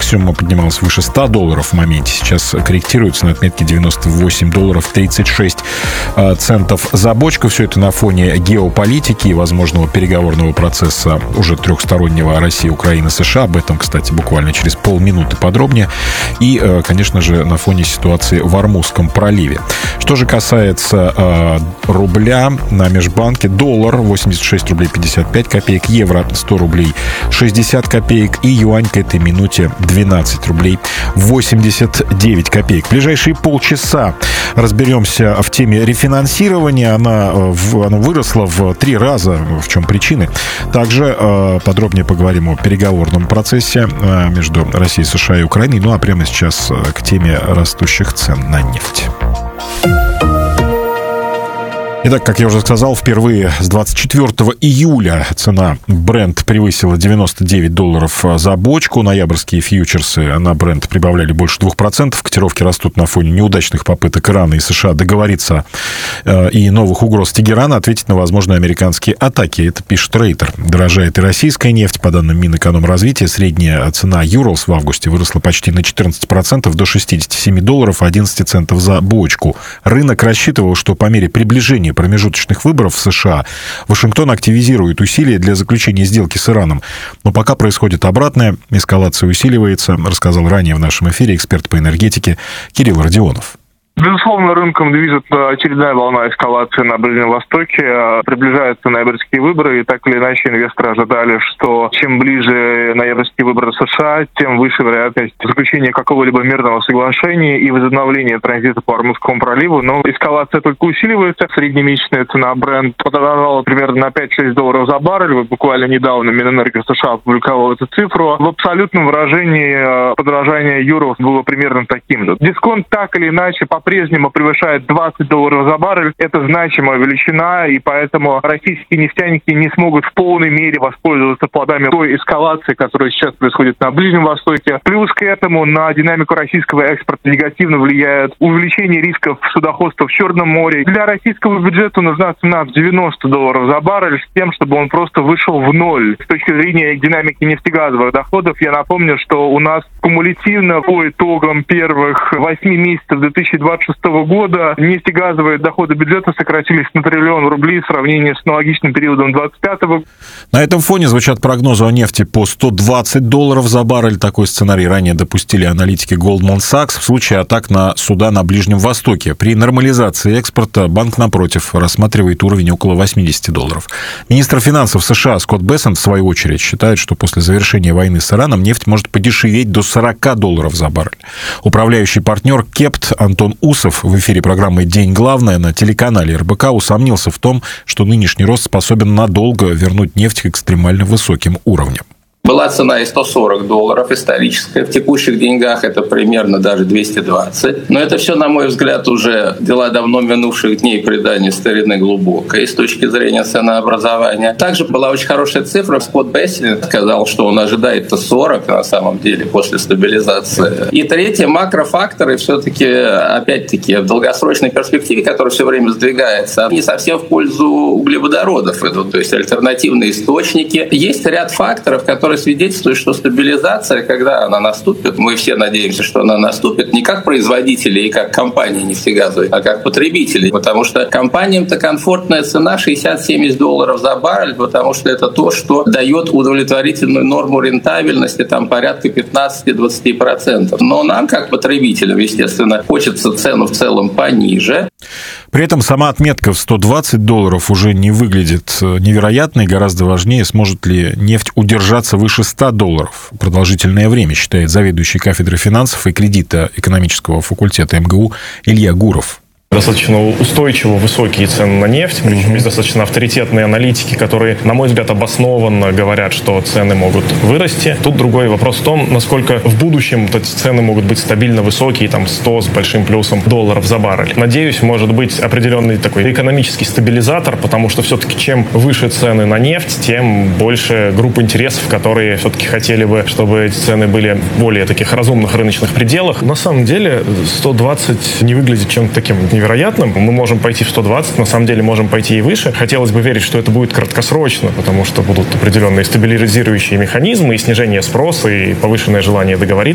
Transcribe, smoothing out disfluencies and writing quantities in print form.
максимума поднималась выше $100 в моменте. Сейчас корректируется на отметке $98.36 за бочку. Все это на фоне геополитики и возможного переговорного процесса уже трехстороннего России, Украины, США. Об этом, кстати, буквально через полминуты подробнее. И, конечно же, на фоне ситуации в Ормузском проливе. Что же касается рубля на межбанке, доллар 86 рублей 55 копеек, евро 100 рублей 60 копеек и юань к этой минуте 12 рублей 89 копеек. В ближайшие полчаса разберемся в теме рефинансирования. Оно выросла в 3 раза. В чем причины? Также подробнее поговорим о переговорном процессе между Россией, США и Украиной. Ну а прямо сейчас к теме растущих цен на нефть. Итак, как я уже сказал, впервые с 24 июля цена Brent превысила $99 за бочку. Ноябрьские фьючерсы на Brent прибавляли больше 2%. Котировки растут на фоне неудачных попыток Ирана и США договориться и новых угроз Тегерана ответить на возможные американские атаки. Это пишет Рейтер. Дорожает и российская нефть. По данным Минэкономразвития, средняя цена Urals в августе выросла почти на 14% до $67.11 за бочку. Рынок рассчитывал, что по мере приближения промежуточных выборов в США Вашингтон активизирует усилия для заключения сделки с Ираном. Но пока происходит обратное, эскалация усиливается, рассказал ранее в нашем эфире эксперт по энергетике Кирилл Родионов. Безусловно, рынком движет очередная волна эскалации на Ближнем Востоке. Приближаются ноябрьские выборы, и так или иначе инвесторы ожидали, что чем ближе ноябрьские выборы в США, тем выше вероятность заключения какого-либо мирного соглашения и возобновления транзита по Ормузскому проливу. Но эскалация только усиливается. Среднемесячная цена Brent подорожала примерно на $5-6 за баррель. Буквально недавно Минэнерго США опубликовал эту цифру. В абсолютном выражении подорожание Urals было примерно таким же. Дисконт так или иначе по-прежнему превышает $20 за баррель. Это значимая величина, и поэтому российские нефтяники не смогут в полной мере воспользоваться плодами той эскалации, которая сейчас происходит на Ближнем Востоке. Плюс к этому на динамику российского экспорта негативно влияет увеличение рисков судоходства в Черном море. Для российского бюджета нужна цена в $90 за баррель с тем, чтобы он просто вышел в ноль. С точки зрения динамики нефтегазовых доходов, я напомню, что у нас кумулятивно по итогам первых 8 месяцев 2026 года нефтегазовые доходы бюджета сократились на $1 триллион в сравнении с аналогичным периодом 2025 года. На этом фоне звучат прогнозы о нефти по $120 за баррель. Такой сценарий ранее допустили аналитики Goldman Sachs в случае атак на суда на Ближнем Востоке. При нормализации экспорта банк, напротив, рассматривает уровень около $80. Министр финансов США Скотт Бессент, в свою очередь, считает, что после завершения войны с Ираном нефть может подешеветь до $40 за баррель. Управляющий партнер Кепт Антон Усов в эфире программы «День главное» на телеканале РБК усомнился в том, что нынешний рост способен надолго вернуть нефть к экстремально высоким уровням. Была цена и $140 историческая. В текущих деньгах это примерно даже 220. Но это все, на мой взгляд, уже дела давно минувших дней предания старины глубокой с точки зрения ценообразования. Также была очень хорошая цифра. Скотт Бессент сказал, что он ожидает 40 на самом деле после стабилизации. И третье, макрофакторы все-таки, опять-таки, в долгосрочной перспективе, которая все время сдвигается, не совсем в пользу углеводородов идут, то есть альтернативные источники. Есть ряд факторов, которые свидетельствует, что стабилизация, когда она наступит, мы все надеемся, что она наступит не как производители и как компании нефтегазовые, а как потребители. Потому что компаниям-то комфортная цена $60-70 за баррель, потому что это то, что дает удовлетворительную норму рентабельности, там порядка 15-20%. Но нам, как потребителям, естественно, хочется цену в целом пониже. При этом сама отметка в $120 уже не выглядит невероятной. Гораздо важнее, сможет ли нефть удержаться выше $100 продолжительное время, считает заведующий кафедрой финансов и кредита экономического факультета МГУ Илья Гуров. Достаточно устойчиво высокие цены на нефть, причем есть достаточно авторитетные аналитики, которые, на мой взгляд, обоснованно говорят, что цены могут вырасти. Тут другой вопрос в том, насколько в будущем эти цены могут быть стабильно высокие, там 100 с большим плюсом долларов за баррель. Надеюсь, может быть определенный такой экономический стабилизатор, потому что все-таки чем выше цены на нефть, тем больше групп интересов, которые все-таки хотели бы, чтобы эти цены были в более таких разумных рыночных пределах. На самом деле 120 не выглядит чем-то таким невероятным. Мы можем пойти в 120, на самом деле можем пойти и выше. Хотелось бы верить, что это будет краткосрочно, потому что будут определенные стабилизирующие механизмы и снижение спроса, и повышенное желание договориться.